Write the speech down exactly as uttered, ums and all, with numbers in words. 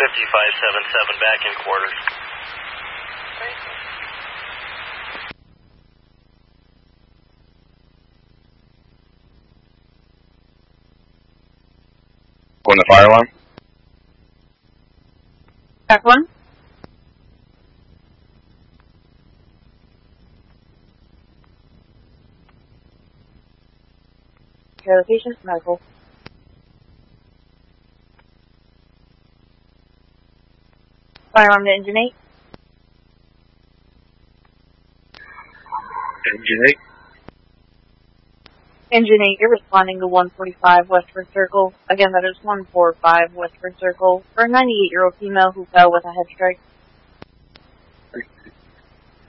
G five seven seven back in quarters. Going to fire alarm? Back one. Care location, medical. Fire alarm to engine eight. Engine eight? Engine eight, you're responding to one forty-five Westford Circle. Again, that is one forty-five Westford Circle for a ninety-eight-year-old female who fell with a head strike.